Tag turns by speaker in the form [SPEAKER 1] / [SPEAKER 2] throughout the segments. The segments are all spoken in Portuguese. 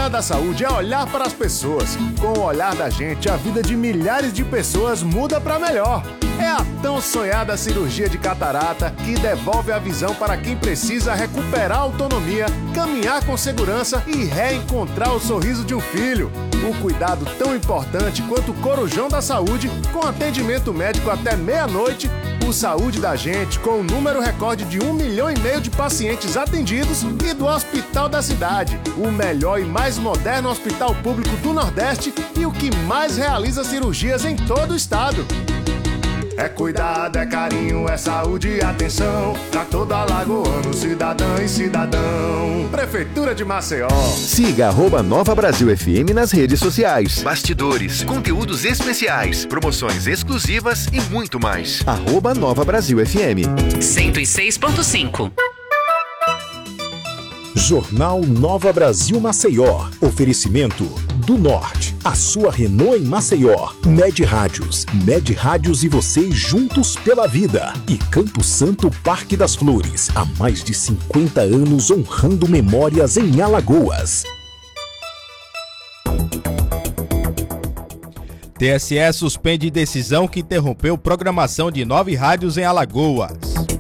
[SPEAKER 1] Semana da Saúde é olhar para as pessoas. Com o olhar da gente, a vida de milhares de pessoas muda para melhor. É a tão sonhada cirurgia de catarata que devolve a visão para quem precisa recuperar a autonomia, caminhar com segurança e reencontrar o sorriso de um filho. Um cuidado tão importante quanto o Corujão da Saúde, com atendimento médico até meia-noite. O Saúde da Gente, com o número recorde de 1,5 milhão de pacientes atendidos, e do Hospital da Cidade, o melhor e mais moderno hospital público do Nordeste e o que mais realiza cirurgias em todo o estado. É cuidado, é carinho, é saúde e atenção pra todo alagoano, cidadã e cidadão. Prefeitura de Maceió.
[SPEAKER 2] Siga @Nova Brasil FM nas redes sociais. Bastidores, conteúdos especiais, promoções exclusivas e muito mais. @Nova Brasil FM.
[SPEAKER 3] 106.5.
[SPEAKER 4] Jornal Nova Brasil Maceió. Oferecimento do Norte. A sua Renault em Maceió. Med Rádios. Med Rádios e você juntos pela vida. E Campo Santo Parque das Flores. Há mais de 50 anos honrando memórias em Alagoas.
[SPEAKER 5] TSE suspende decisão que interrompeu programação de 9 rádios em Alagoas.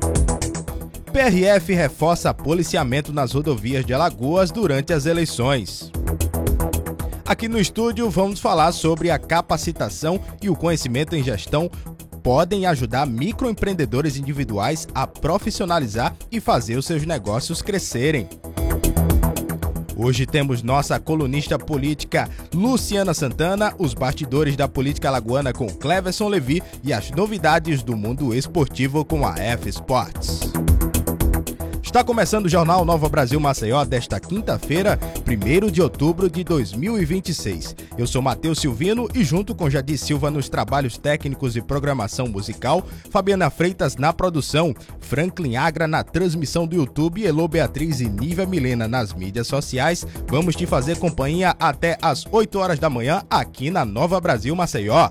[SPEAKER 5] PRF reforça policiamento nas rodovias de Alagoas durante as eleições. Aqui no estúdio vamos falar sobre a capacitação e o conhecimento em gestão podem ajudar microempreendedores individuais a profissionalizar e fazer os seus negócios crescerem. Hoje temos nossa colunista política Luciana Santana, os bastidores da política alagoana com Cleverson Levi e as novidades do mundo esportivo com a F Sports. Está começando o Jornal Nova Brasil Maceió desta quinta-feira, 1º de outubro de 2026. Eu sou Matheus Silvino e junto com Jadir Silva nos trabalhos técnicos e programação musical, Fabiana Freitas na produção, Franklin Agra na transmissão do YouTube, Elô Beatriz e Nívia Milena nas mídias sociais, vamos te fazer companhia até às 8 horas da manhã aqui na Nova Brasil Maceió.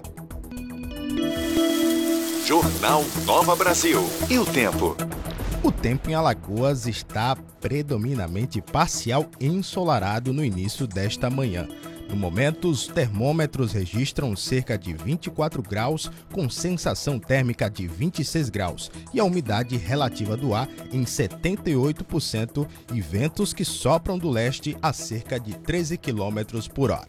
[SPEAKER 2] Jornal Nova Brasil. E o tempo?
[SPEAKER 5] O tempo em Alagoas está predominantemente parcial e ensolarado no início desta manhã. No momento, os termômetros registram cerca de 24 graus, com sensação térmica de 26 graus e a umidade relativa do ar em 78% e ventos que sopram do leste a cerca de 13 km por hora.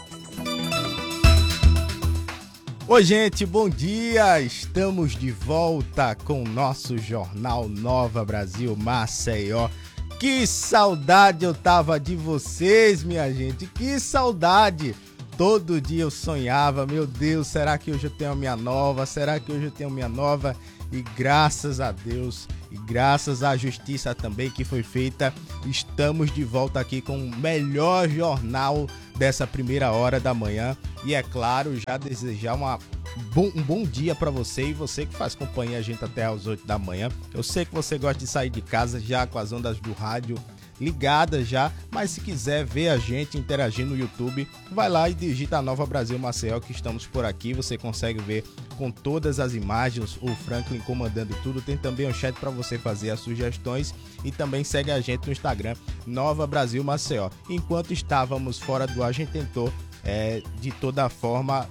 [SPEAKER 5] Oi, gente, bom dia! Estamos de volta com o nosso Jornal Nova Brasil Maceió. Que saudade eu tava de vocês, minha gente, que saudade! Todo dia eu sonhava, meu Deus, será que hoje eu tenho a minha nova? Será que hoje eu tenho a minha nova? E graças a Deus e graças à justiça também que foi feita, estamos de volta aqui com o melhor jornal dessa primeira hora da manhã. E é claro, já desejar um bom dia para você e você que faz companhia a gente até às 8 da manhã. Eu sei que você gosta de sair de casa já com as ondas do rádio ligadas já, mas se quiser ver a gente interagir no YouTube, vai lá e digita Nova Brasil Maceió que estamos por aqui, você consegue ver com todas as imagens, o Franklin comandando tudo, tem também um chat para você fazer as sugestões e também segue a gente no Instagram, Nova Brasil Maceió. Enquanto estávamos fora do ar, a gente tentou de toda forma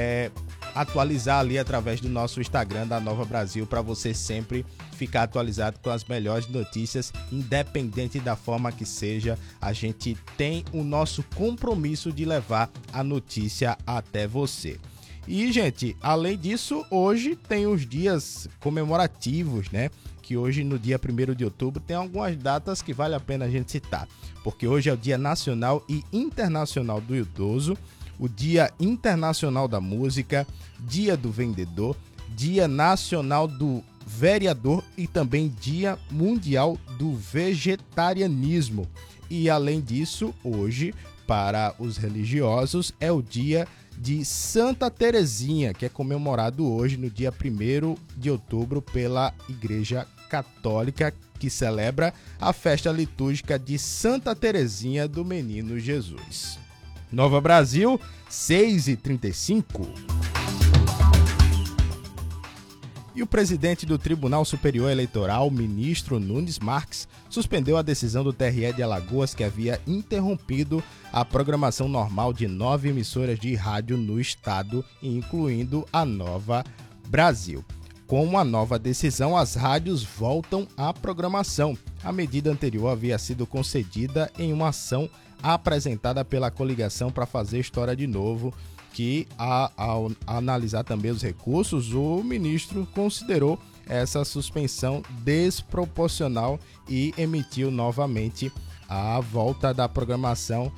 [SPEAKER 5] atualizar ali através do nosso Instagram da Nova Brasil para você sempre ficar atualizado com as melhores notícias, independente da forma que seja. A gente tem o nosso compromisso de levar a notícia até você. E, gente, além disso, hoje tem os dias comemorativos, né? Que hoje, no dia 1º de outubro, tem algumas datas que vale a pena a gente citar. Porque hoje é o Dia Nacional e Internacional do Idoso, o Dia Internacional da Música, Dia do Vendedor, Dia Nacional do Vereador e também Dia Mundial do Vegetarianismo. E além disso, hoje, para os religiosos, é o dia de Santa Terezinha, que é comemorado hoje no dia 1º de outubro pela Igreja Católica, que celebra a festa litúrgica de Santa Terezinha do Menino Jesus. Nova Brasil, 6h35. E o presidente do Tribunal Superior Eleitoral, ministro Nunes Marques, suspendeu a decisão do TRE de Alagoas que havia interrompido a programação normal de 9 emissoras de rádio no estado, incluindo a Nova Brasil. Com a nova decisão, as rádios voltam à programação. A medida anterior havia sido concedida em uma ação apresentada pela coligação para fazer história de novo, que ao analisar também os recursos, o ministro considerou essa suspensão desproporcional e emitiu novamente a volta da programação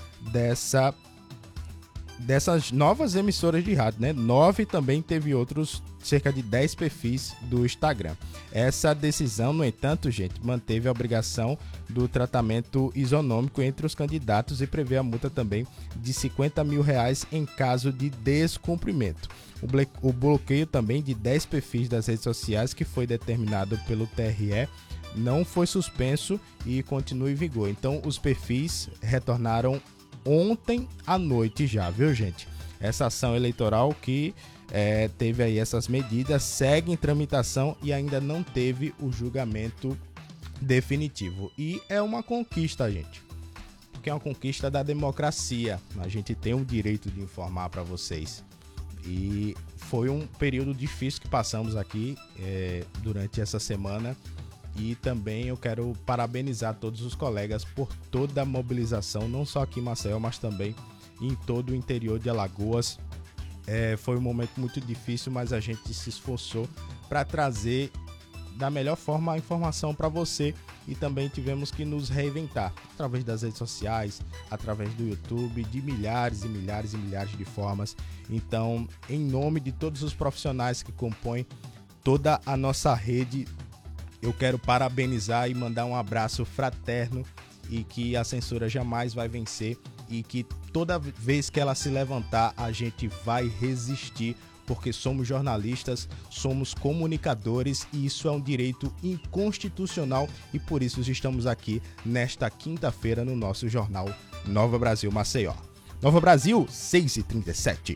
[SPEAKER 5] dessas novas emissoras de rádio, né? 9 também teve outros, cerca de 10 perfis do Instagram. Essa decisão, no entanto, gente, manteve a obrigação do tratamento isonômico entre os candidatos e prevê a multa também de R$50 mil em caso de descumprimento. O bloqueio também de 10 perfis das redes sociais, que foi determinado pelo TRE, não foi suspenso e continua em vigor. Então, os perfis retornaram ontem à noite já, viu, gente? Essa ação eleitoral que teve aí essas medidas segue em tramitação e ainda não teve o julgamento definitivo. E é uma conquista, gente, porque é uma conquista da democracia. A gente tem o direito de informar para vocês. E foi um período difícil que passamos aqui durante essa semana. E também eu quero parabenizar todos os colegas por toda a mobilização, não só aqui em Maceió, mas também em todo o interior de Alagoas. Foi um momento muito difícil, mas a gente se esforçou para trazer da melhor forma a informação para você, e também tivemos que nos reinventar através das redes sociais, através do YouTube, de milhares e milhares e milhares de formas. Então, em nome de todos os profissionais que compõem toda a nossa rede, eu quero parabenizar e mandar um abraço fraterno, e que a censura jamais vai vencer, e que toda vez que ela se levantar, a gente vai resistir, porque somos jornalistas, somos comunicadores, e isso é um direito inconstitucional, e por isso estamos aqui nesta quinta-feira no nosso jornal Nova Brasil Maceió. Nova Brasil, 6h37.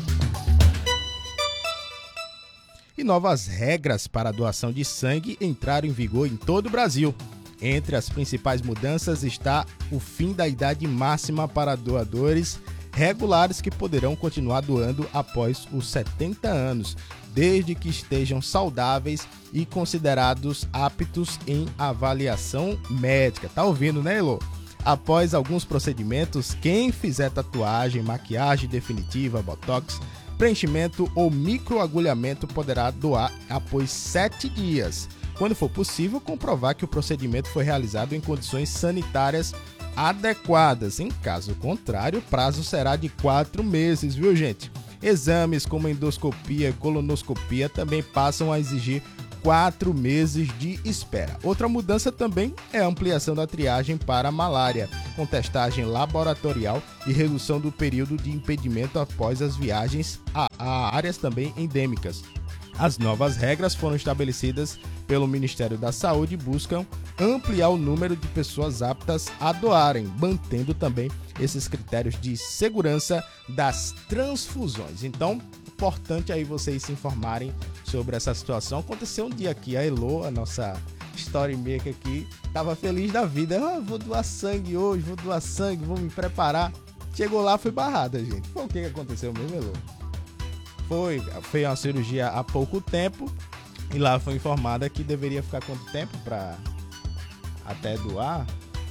[SPEAKER 5] E novas regras para a doação de sangue entraram em vigor em todo o Brasil. Entre as principais mudanças está o fim da idade máxima para doadores regulares que poderão continuar doando após os 70 anos, desde que estejam saudáveis e considerados aptos em avaliação médica. Tá ouvindo, né, Elô? Após alguns procedimentos, quem fizer tatuagem, maquiagem definitiva, botox, preenchimento ou microagulhamento poderá doar após 7 dias, quando for possível comprovar que o procedimento foi realizado em condições sanitárias adequadas. Em caso contrário, o prazo será de 4 meses, viu, gente? Exames como endoscopia e colonoscopia também passam a exigir 4 meses de espera. Outra mudança também é a ampliação da triagem para a malária, com testagem laboratorial e redução do período de impedimento após as viagens a áreas também endêmicas. As novas regras foram estabelecidas pelo Ministério da Saúde e buscam ampliar o número de pessoas aptas a doarem, mantendo também esses critérios de segurança das transfusões. Então, importante aí vocês se informarem sobre essa situação. Aconteceu um dia aqui, a Elô, a nossa storymaker aqui, estava feliz da vida. Vou doar sangue hoje, vou doar sangue, vou me preparar. Chegou lá, foi barrada, gente. Foi o que aconteceu mesmo, Elô? Foi uma cirurgia há pouco tempo e lá foi informada que deveria ficar quanto tempo para até doar?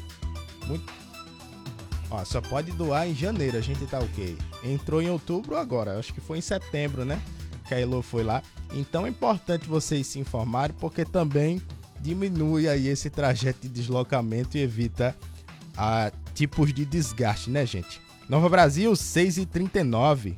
[SPEAKER 5] Só pode doar em janeiro. A gente tá o quê? Entrou em outubro agora, acho que foi em setembro, né? Que a Elô foi lá. Então é importante vocês se informarem, porque também diminui aí esse trajeto de deslocamento e evita tipos de desgaste, né, gente? Nova Brasil, 6h39.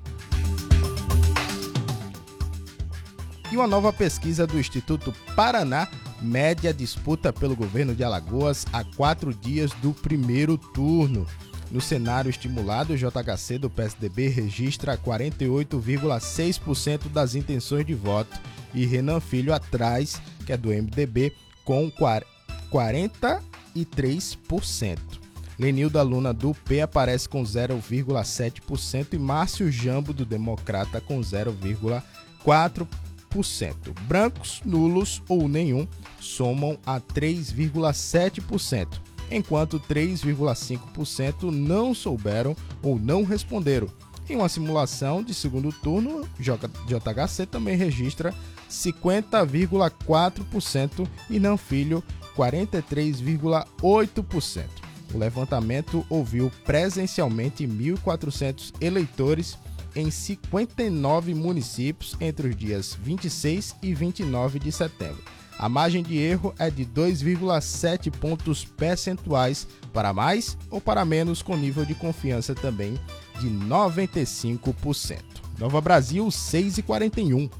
[SPEAKER 5] E uma nova pesquisa do Instituto Paraná mede a disputa pelo governo de Alagoas a 4 dias do primeiro turno. No cenário estimulado, o JHC do PSDB registra 48,6% das intenções de voto e Renan Filho atrás, que é do MDB, com 43%. Lenilda Luna do P aparece com 0,7% e Márcio Jambo do Democrata com 0,4%. Brancos, nulos ou nenhum somam a 3,7%, enquanto 3,5% não souberam ou não responderam. Em uma simulação de segundo turno, JHC também registra 50,4% e Não Filho 43,8%. O levantamento ouviu presencialmente 1.400 eleitores em 59 municípios entre os dias 26 e 29 de setembro. A margem de erro é de 2,7 pontos percentuais para mais ou para menos, com nível de confiança também de 95%. Nova Brasil, 6h41.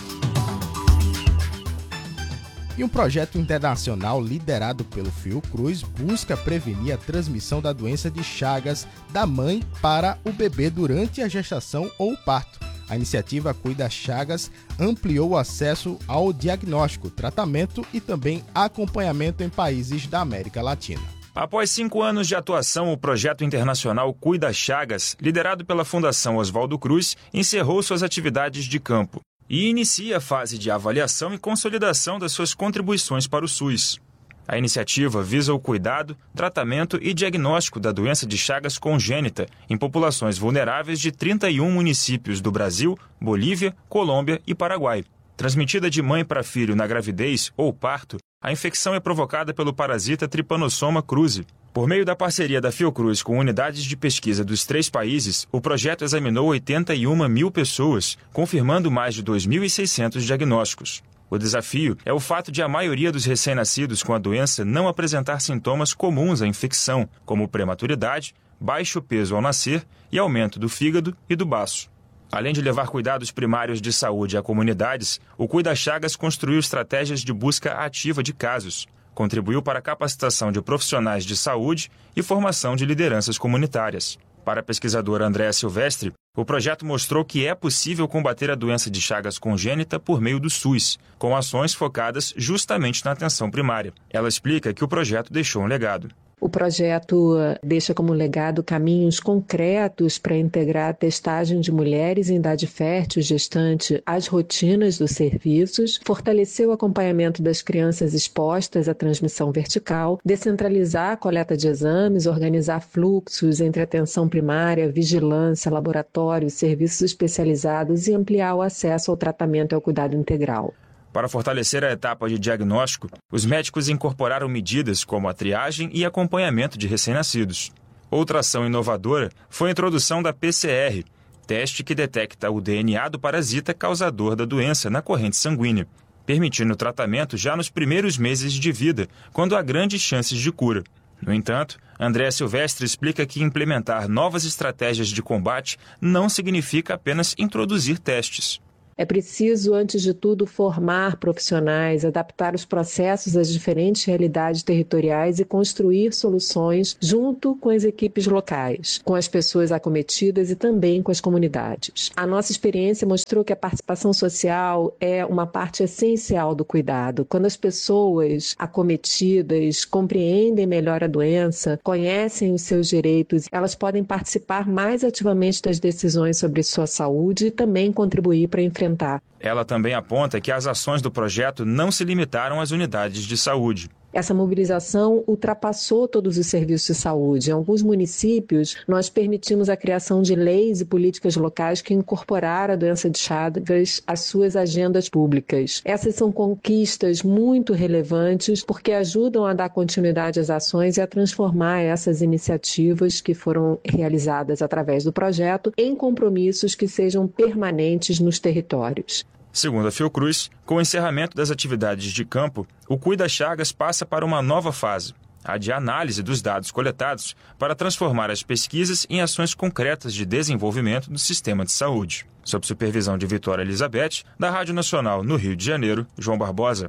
[SPEAKER 5] E um projeto internacional liderado pelo Fiocruz busca prevenir a transmissão da doença de Chagas da mãe para o bebê durante a gestação ou parto. A iniciativa Cuida Chagas ampliou o acesso ao diagnóstico, tratamento e também acompanhamento em países da América Latina.
[SPEAKER 6] Após 5 anos de atuação, o projeto internacional Cuida Chagas, liderado pela Fundação Oswaldo Cruz, encerrou suas atividades de campo e inicia a fase de avaliação e consolidação das suas contribuições para o SUS. A iniciativa visa o cuidado, tratamento e diagnóstico da doença de Chagas congênita em populações vulneráveis de 31 municípios do Brasil, Bolívia, Colômbia e Paraguai. Transmitida de mãe para filho na gravidez ou parto, a infecção é provocada pelo parasita Trypanosoma cruzi. Por meio da parceria da Fiocruz com unidades de pesquisa dos 3 países, o projeto examinou 81 mil pessoas, confirmando mais de 2.600 diagnósticos. O desafio é o fato de a maioria dos recém-nascidos com a doença não apresentar sintomas comuns à infecção, como prematuridade, baixo peso ao nascer e aumento do fígado e do baço. Além de levar cuidados primários de saúde a comunidades, o Cuida Chagas construiu estratégias de busca ativa de casos, contribuiu para a capacitação de profissionais de saúde e formação de lideranças comunitárias. Para a pesquisadora Andréa Silvestre, o projeto mostrou que é possível combater a doença de Chagas congênita por meio do SUS, com ações focadas justamente na atenção primária. Ela explica que o projeto deixou um legado.
[SPEAKER 7] O projeto deixa como legado caminhos concretos para integrar a testagem de mulheres em idade fértil e gestante às rotinas dos serviços, fortalecer o acompanhamento das crianças expostas à transmissão vertical, descentralizar a coleta de exames, organizar fluxos entre atenção primária, vigilância, laboratórios, serviços especializados e ampliar o acesso ao tratamento e ao cuidado integral.
[SPEAKER 6] Para fortalecer a etapa de diagnóstico, os médicos incorporaram medidas como a triagem e acompanhamento de recém-nascidos. Outra ação inovadora foi a introdução da PCR, teste que detecta o DNA do parasita causador da doença na corrente sanguínea, permitindo o tratamento já nos primeiros meses de vida, quando há grandes chances de cura. No entanto, Andréa Silvestre explica que implementar novas estratégias de combate não significa apenas introduzir testes.
[SPEAKER 7] É preciso, antes de tudo, formar profissionais, adaptar os processos às diferentes realidades territoriais e construir soluções junto com as equipes locais, com as pessoas acometidas e também com as comunidades. A nossa experiência mostrou que a participação social é uma parte essencial do cuidado. Quando as pessoas acometidas compreendem melhor a doença, conhecem os seus direitos, elas podem participar mais ativamente das decisões sobre sua saúde e também contribuir para enfrentar.
[SPEAKER 6] Ela também aponta que as ações do projeto não se limitaram às unidades de saúde.
[SPEAKER 7] Essa mobilização ultrapassou todos os serviços de saúde. Em alguns municípios, nós permitimos a criação de leis e políticas locais que incorporaram a doença de Chagas às suas agendas públicas. Essas são conquistas muito relevantes porque ajudam a dar continuidade às ações e a transformar essas iniciativas que foram realizadas através do projeto em compromissos que sejam permanentes nos territórios.
[SPEAKER 6] Segundo a Fiocruz, com o encerramento das atividades de campo, o Cuida Chagas passa para uma nova fase, a de análise dos dados coletados para transformar as pesquisas em ações concretas de desenvolvimento do sistema de saúde. Sob supervisão de Vitória Elizabeth, da Rádio Nacional no Rio de Janeiro, João Barbosa.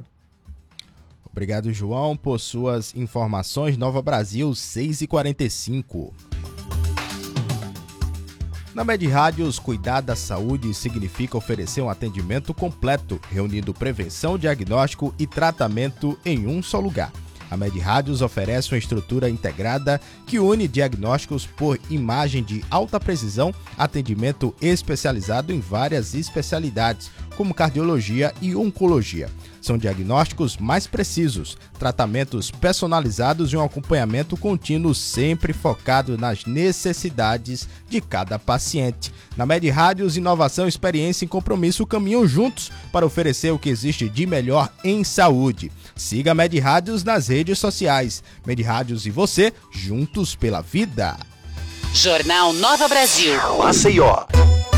[SPEAKER 5] Obrigado, João, por suas informações. Nova Brasil, 6h45. Na Med Rádios, cuidar da saúde significa oferecer um atendimento completo, reunindo prevenção, diagnóstico e tratamento em um só lugar. A Med Rádios oferece uma estrutura integrada que une diagnósticos por imagem de alta precisão, atendimento especializado em várias especialidades, como cardiologia e oncologia. São diagnósticos mais precisos, tratamentos personalizados e um acompanhamento contínuo sempre focado nas necessidades de cada paciente. Na Med Rádios, inovação, experiência e compromisso caminham juntos para oferecer o que existe de melhor em saúde. Siga a Med Rádios nas redes sociais. Med Rádios e você, juntos pela vida.
[SPEAKER 3] Jornal Nova Brasil.
[SPEAKER 2] Maceió.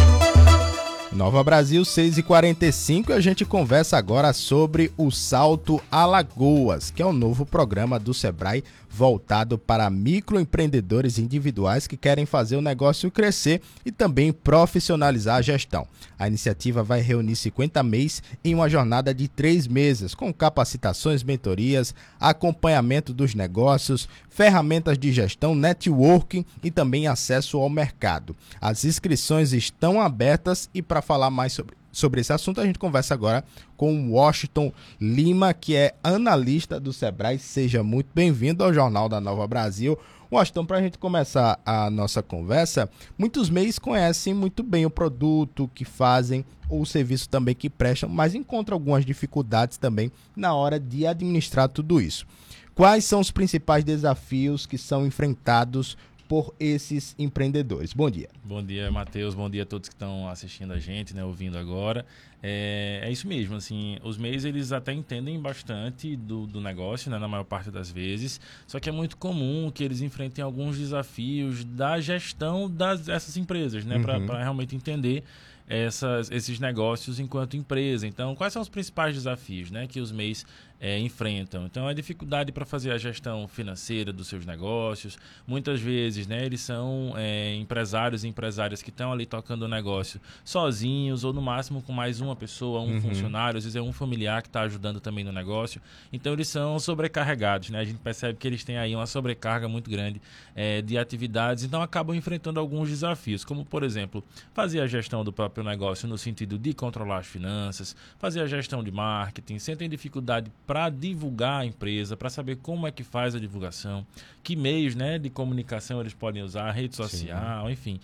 [SPEAKER 5] Nova Brasil 6h45, e a gente conversa agora sobre o Salto Alagoas, que é o novo programa do Sebrae voltado para microempreendedores individuais que querem fazer o negócio crescer e também profissionalizar a gestão. A iniciativa vai reunir 50 MEIs em uma jornada de 3 meses, com capacitações, mentorias, acompanhamento dos negócios, ferramentas de gestão, networking e também acesso ao mercado. As inscrições estão abertas e para falar mais sobre esse assunto, a gente conversa agora com o Washington Lima, que é analista do Sebrae. Seja muito bem-vindo ao Jornal da Nova Brasil. Washington, para a gente começar a nossa conversa, muitos MEIs conhecem muito bem o produto que fazem ou o serviço também que prestam, mas encontram algumas dificuldades também na hora de administrar tudo isso. Quais são os principais desafios que são enfrentados por esses empreendedores? Bom dia.
[SPEAKER 8] Bom dia, Matheus. Bom dia a todos que estão assistindo a gente, né, ouvindo agora. É isso mesmo, assim, os MEIs eles até entendem bastante do negócio, né, na maior parte das vezes, só que é muito comum que eles enfrentem alguns desafios da gestão dessas empresas, né, para realmente entender esses negócios enquanto empresa. Então, quais são os principais desafios, né, que os MEIs enfrentam? Então, a dificuldade para fazer a gestão financeira dos seus negócios. Muitas vezes, né, eles são empresários e empresárias que estão ali tocando o negócio sozinhos ou no máximo com mais uma pessoa, um funcionário, às vezes é um familiar que está ajudando também no negócio. Então, eles são sobrecarregados, né? A gente percebe que eles têm aí uma sobrecarga muito grande de atividades, então acabam enfrentando alguns desafios, como, por exemplo, fazer a gestão do próprio negócio no sentido de controlar as finanças, fazer a gestão de marketing, sentem dificuldade para divulgar a empresa, para saber como é que faz a divulgação, que meios, né, de comunicação eles podem usar, rede social, enfim,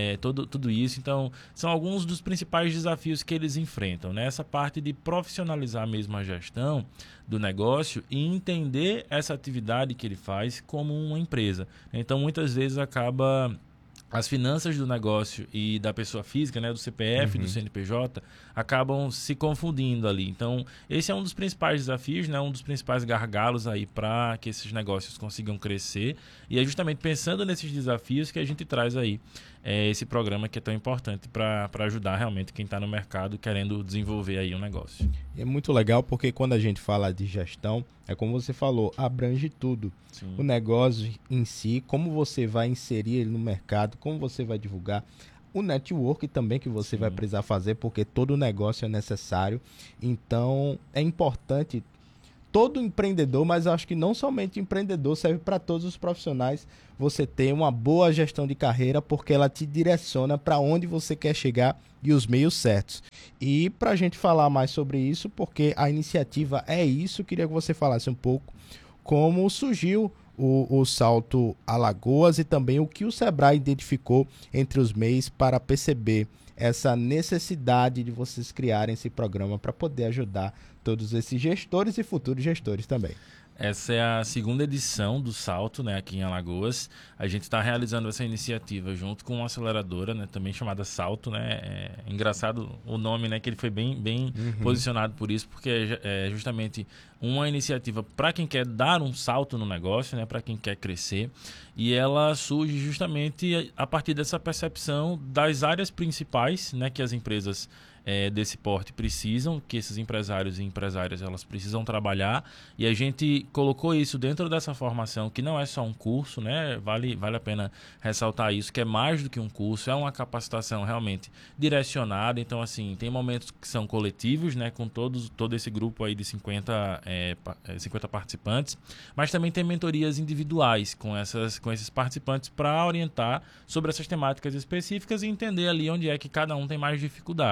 [SPEAKER 8] tudo isso. Então, são alguns dos principais desafios que eles enfrentam, né? Essa parte de profissionalizar mesmo a gestão do negócio e entender essa atividade que ele faz como uma empresa. Então, muitas vezes acaba as finanças do negócio e da pessoa física, né, do CPF, do CNPJ, acabam se confundindo ali. Então, esse é um dos principais desafios, né, um dos principais gargalos aí para que esses negócios consigam crescer. E é justamente pensando nesses desafios que a gente traz aí esse programa que é tão importante para ajudar realmente quem está no mercado querendo desenvolver aí um negócio.
[SPEAKER 5] É muito legal porque quando a gente fala de gestão, é como você falou, abrange tudo.
[SPEAKER 8] Sim.
[SPEAKER 5] O negócio em si, como você vai inserir ele no mercado, como você vai divulgar, o network também que você vai precisar fazer, porque todo negócio é necessário. Então, é importante todo empreendedor, mas eu acho que não somente empreendedor, serve para todos os profissionais, você ter uma boa gestão de carreira, porque ela te direciona para onde você quer chegar e os meios certos. E para a gente falar mais sobre isso, porque a iniciativa é isso, queria que você falasse um pouco como surgiu o Salto Alagoas e também o que o Sebrae identificou entre os MEIs para perceber essa necessidade de vocês criarem esse programa para poder ajudar todos esses gestores e futuros gestores também.
[SPEAKER 8] Essa é a segunda edição do Salto, né, aqui em Alagoas. A gente está realizando essa iniciativa junto com uma aceleradora, né, também chamada Salto, né. É engraçado o nome, né, que ele foi bem posicionado por isso, porque é justamente uma iniciativa para quem quer dar um salto no negócio, né, para quem quer crescer. E ela surge justamente a partir dessa percepção das áreas principais, né, que as empresas desse porte precisam, que esses empresários e empresárias elas precisam trabalhar, e a gente colocou isso dentro dessa formação, que não é só um curso, né? Vale a pena ressaltar isso, que é mais do que um curso, é uma capacitação realmente direcionada. Então, assim, tem momentos que são coletivos, né, com todo esse grupo aí de 50 participantes, mas também tem mentorias individuais com esses participantes para orientar sobre essas temáticas específicas e entender ali onde é que cada um tem mais dificuldade.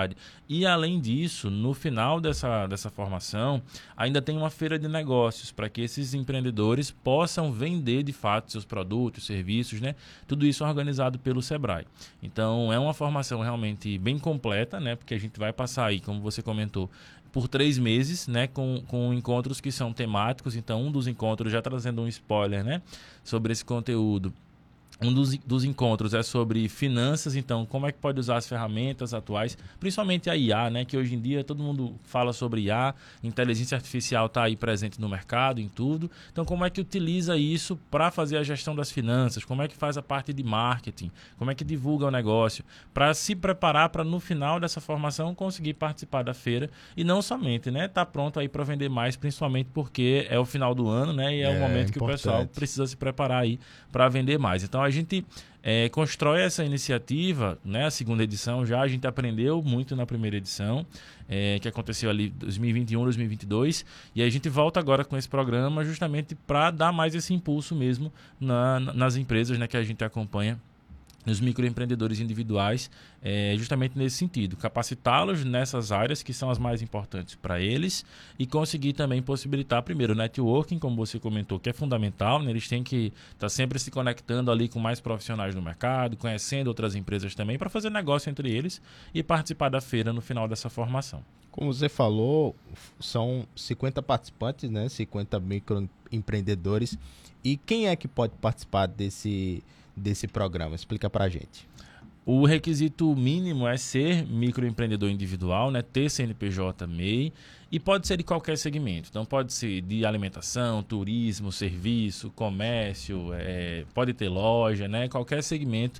[SPEAKER 8] E, além disso, no final dessa formação, ainda tem uma feira de negócios para que esses empreendedores possam vender, de fato, seus produtos, serviços, né? Tudo isso organizado pelo Sebrae. Então, é uma formação realmente bem completa, né? Porque a gente vai passar aí, como você comentou, por 3 meses, né? Com encontros que são temáticos. Então, um dos encontros, já trazendo um spoiler, né? Sobre esse conteúdo, um dos encontros é sobre finanças, então como é que pode usar as ferramentas atuais, principalmente a IA, né, que hoje em dia todo mundo fala sobre IA, inteligência artificial está aí presente no mercado, em tudo. Então como é que utiliza isso para fazer a gestão das finanças, como é que faz a parte de marketing, como é que divulga o negócio, para se preparar para no final dessa formação conseguir participar da feira e não somente, né, tá pronto aí para vender mais, principalmente porque é o final do ano, né, e é o momento que o pessoal precisa se preparar aí para vender mais. Então a gente constrói essa iniciativa, né, a segunda edição já, a gente aprendeu muito na primeira edição, que aconteceu ali 2021, 2022, e a gente volta agora com esse programa justamente para dar mais esse impulso mesmo nas empresas, né, que a gente acompanha, nos microempreendedores individuais, justamente nesse sentido, capacitá-los nessas áreas que são as mais importantes para eles e conseguir também possibilitar, primeiro, o networking, como você comentou, que é fundamental, né? Eles têm que estar sempre se conectando ali com mais profissionais do mercado, conhecendo outras empresas também, para fazer negócio entre eles e participar da feira no final dessa formação.
[SPEAKER 5] Como você falou, são 50 participantes, né? 50 microempreendedores. E quem é que pode participar desse programa? Explica pra gente.
[SPEAKER 8] O requisito mínimo é ser microempreendedor individual, né? Ter CNPJ MEI, e pode ser de qualquer segmento. Então pode ser de alimentação, turismo, serviço, comércio, pode ter loja, né? Qualquer segmento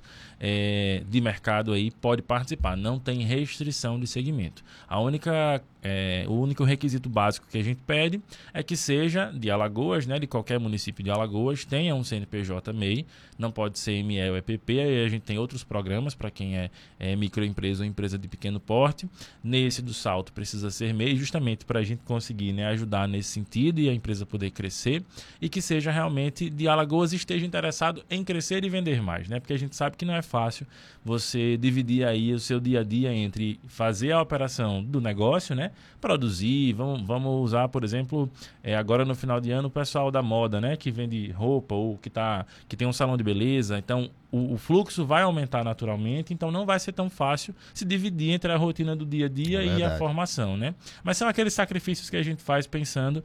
[SPEAKER 8] de mercado aí pode participar. Não tem restrição de segmento. O único requisito básico que a gente pede é que seja de Alagoas, né? De qualquer município de Alagoas, tenha um CNPJ MEI, não pode ser ME ou EPP. Aí a gente tem outros programas para quem é microempresa ou empresa de pequeno porte. Nesse do Salto precisa ser MEI, justamente para a gente conseguir, né, ajudar nesse sentido e a empresa poder crescer, e que seja realmente de Alagoas e esteja interessado em crescer e vender mais, né? Porque a gente sabe que não é fácil você dividir aí o seu dia a dia entre fazer a operação do negócio, né? Produzir, vamos usar, por exemplo, agora no final de ano o pessoal da moda, né? Que vende roupa ou que tem um salão de beleza, então o fluxo vai aumentar naturalmente, então não vai ser tão fácil se dividir entre a rotina do dia a dia e a formação, né? Mas são aqueles sacrifícios que a gente faz pensando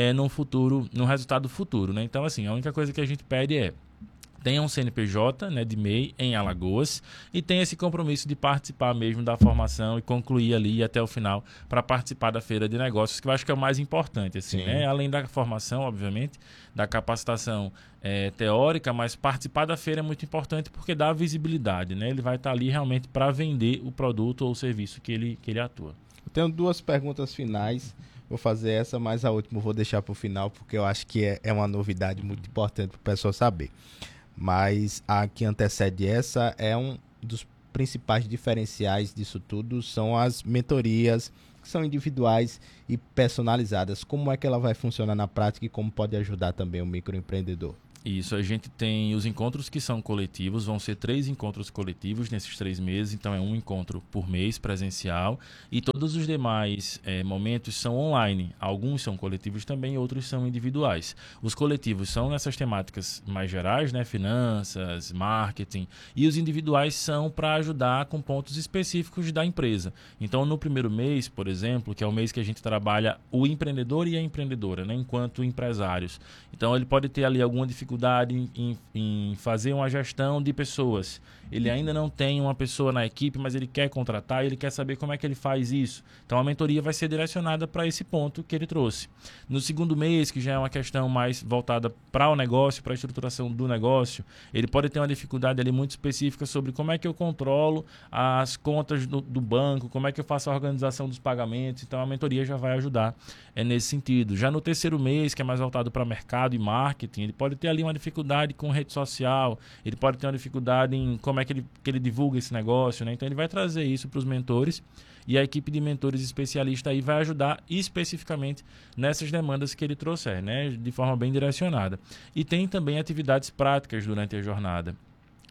[SPEAKER 8] no resultado futuro, né? Então, assim, a única coisa que a gente pede é tenha um CNPJ, né, de MEI em Alagoas e tenha esse compromisso de participar mesmo da formação e concluir ali até o final para participar da feira de negócios, que eu acho que é o mais importante, assim, né? Além da formação, obviamente, da capacitação teórica, mas participar da feira é muito importante porque dá visibilidade, né? Ele vai estar ali realmente para vender o produto ou o serviço que ele atua.
[SPEAKER 5] Eu tenho 2 perguntas finais. Vou fazer essa, mas a última eu vou deixar para o final porque eu acho que é uma novidade muito importante para o pessoal saber. Mas a que antecede essa é um dos principais diferenciais disso tudo, são as mentorias, que são individuais e personalizadas. Como é que ela vai funcionar na prática e como pode ajudar também o microempreendedor?
[SPEAKER 8] Isso, a gente tem os encontros que são coletivos, vão ser 3 encontros coletivos nesses 3 meses, então é um encontro por mês presencial e todos os demais momentos são online. Alguns são coletivos também, outros são individuais. Os coletivos são nessas temáticas mais gerais, né? Finanças, marketing, e os individuais são para ajudar com pontos específicos da empresa. Então no primeiro mês, por exemplo, que é o mês que a gente trabalha o empreendedor e a empreendedora, né? Enquanto empresários. Então ele pode ter ali alguma dificuldade em fazer uma gestão de pessoas. Ele ainda não tem uma pessoa na equipe, mas ele quer contratar, ele quer saber como é que ele faz isso. Então a mentoria vai ser direcionada para esse ponto que ele trouxe. No segundo mês, que já é uma questão mais voltada para o negócio, para a estruturação do negócio, ele pode ter uma dificuldade ali muito específica sobre como é que eu controlo as contas do banco, como é que eu faço a organização dos pagamentos. Então a mentoria já vai ajudar nesse sentido. Já no terceiro mês, que é mais voltado para mercado e marketing, ele pode ter ali uma dificuldade com rede social, ele pode ter uma dificuldade em como é que ele divulga esse negócio, né? Então ele vai trazer isso para os mentores e a equipe de mentores especialistas aí vai ajudar especificamente nessas demandas que ele trouxer, né? De forma bem direcionada. E tem também atividades práticas durante a jornada.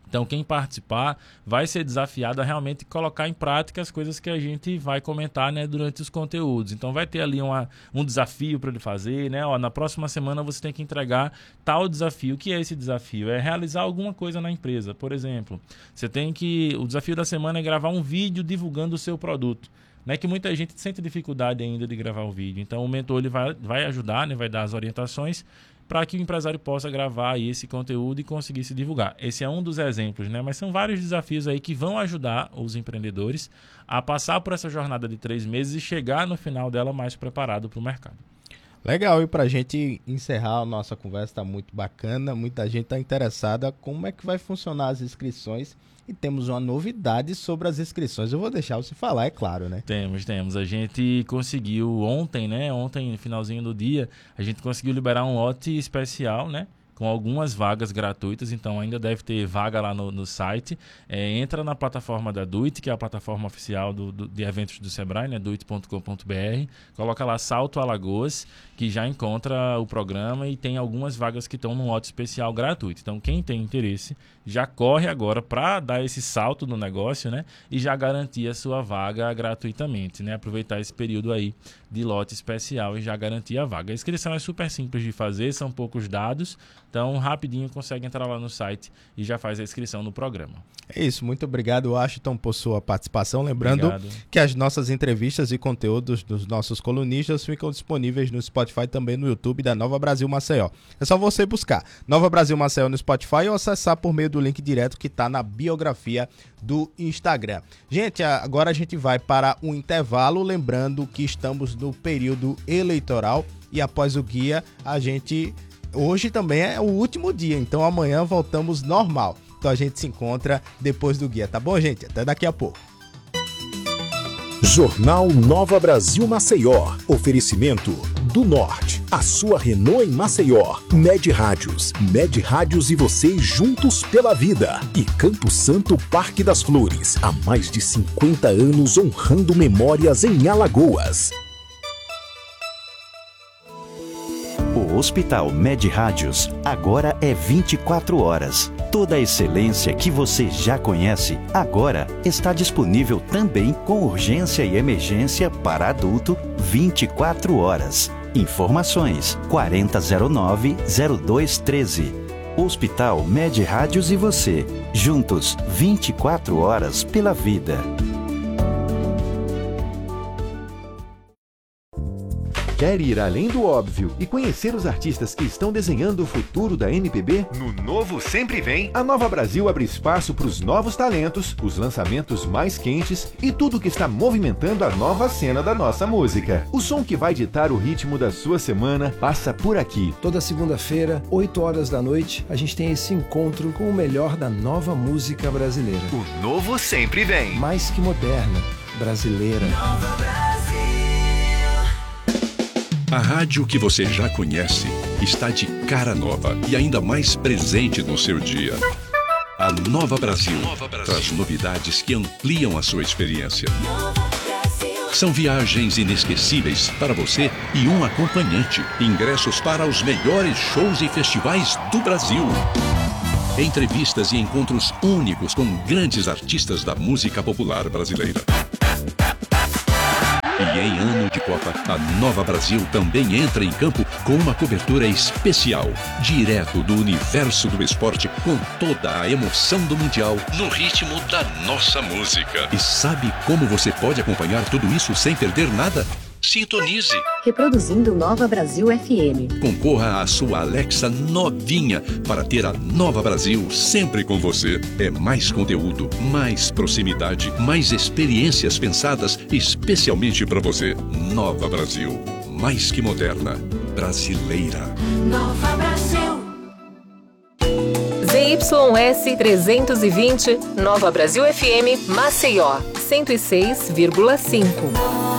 [SPEAKER 8] Então, quem participar vai ser desafiado a realmente colocar em prática as coisas que a gente vai comentar, né, durante os conteúdos. Então, vai ter ali um desafio para ele fazer, né? Na próxima semana você tem que entregar tal desafio. O que é esse desafio? É realizar alguma coisa na empresa. Por exemplo, o desafio da semana é gravar um vídeo divulgando o seu produto. Né, que muita gente sente dificuldade ainda de gravar o vídeo. Então, o mentor ele vai ajudar, né, vai dar as orientações para que o empresário possa gravar aí esse conteúdo e conseguir se divulgar. Esse é um dos exemplos, né? Mas são vários desafios aí que vão ajudar os empreendedores a passar por essa jornada de 3 meses e chegar no final dela mais preparado para o mercado.
[SPEAKER 5] Legal, e para a gente encerrar a nossa conversa, está muito bacana, muita gente está interessada como é que vai funcionar as inscrições. E temos uma novidade sobre as inscrições. Eu vou deixar você falar, é claro, né?
[SPEAKER 8] Temos. A gente conseguiu ontem, no finalzinho do dia, a gente conseguiu liberar um lote especial, né? Com algumas vagas gratuitas, então ainda deve ter vaga lá no site. Entra na plataforma da Duit, que é a plataforma oficial de eventos do Sebrae, né, duit.com.br. Coloca lá Salto Alagoas, que já encontra o programa e tem algumas vagas que estão num lote especial gratuito. Então, quem tem interesse, já corre agora para dar esse salto no negócio, né, e já garantir a sua vaga gratuitamente, né? Aproveitar esse período aí de lote especial e já garantir a vaga. A inscrição é super simples de fazer, são poucos dados. Então, rapidinho consegue entrar lá no site e já faz a inscrição no programa.
[SPEAKER 5] É isso, muito obrigado, Washington, por sua participação. Lembrando que as nossas entrevistas e conteúdos dos nossos colunistas ficam disponíveis no Spotify e também no YouTube da Nova Brasil Maceió. É só você buscar Nova Brasil Maceió no Spotify ou acessar por meio do link direto que está na biografia do Instagram. Gente, agora a gente vai para um intervalo, lembrando que estamos no período eleitoral e após o guia hoje também é o último dia, então amanhã voltamos normal. Então a gente se encontra depois do guia, tá bom, gente? Até daqui a pouco.
[SPEAKER 4] Jornal Nova Brasil Maceió. Oferecimento do Norte. A sua Renault em Maceió. Med Rádios. Med Rádios e você juntos pela vida. E Campo Santo Parque das Flores. Há mais de 50 anos honrando memórias em Alagoas.
[SPEAKER 9] O Hospital Med Rádios agora é 24 horas. Toda a excelência que você já conhece agora está disponível também com urgência e emergência para adulto 24 horas. Informações 4009-0213. Hospital Med Rádios e você, juntos 24 horas pela vida.
[SPEAKER 2] Quer ir além do óbvio e conhecer os artistas que estão desenhando o futuro da MPB? No Novo Sempre Vem, a Nova Brasil abre espaço para os novos talentos, os lançamentos mais quentes e tudo que está movimentando a nova cena da nossa música. O som que vai ditar o ritmo da sua semana passa por aqui.
[SPEAKER 10] Toda segunda-feira, 8 horas da noite, a gente tem esse encontro com o melhor da nova música brasileira.
[SPEAKER 2] O Novo Sempre Vem.
[SPEAKER 10] Mais que moderna, brasileira. Nova Brasil.
[SPEAKER 11] A rádio que você já conhece está de cara nova e ainda mais presente no seu dia. A Nova Brasil traz novidades que ampliam a sua experiência. São viagens inesquecíveis para você e um acompanhante. Ingressos para os melhores shows e festivais do Brasil. Entrevistas e encontros únicos com grandes artistas da música popular brasileira. E em ano de Copa, a Nova Brasil também entra em campo com uma cobertura especial, direto do universo do esporte, com toda a emoção do Mundial, no ritmo da nossa música. E sabe como você pode acompanhar tudo isso sem perder nada? Sintonize.
[SPEAKER 12] Reproduzindo Nova Brasil FM.
[SPEAKER 11] Concorra à sua Alexa novinha para ter a Nova Brasil sempre com você. É mais conteúdo, mais proximidade, mais experiências pensadas especialmente para você. Nova Brasil. Mais que moderna. Brasileira.
[SPEAKER 12] Nova Brasil.
[SPEAKER 13] ZYS 320, Nova Brasil FM, Maceió, 106,5.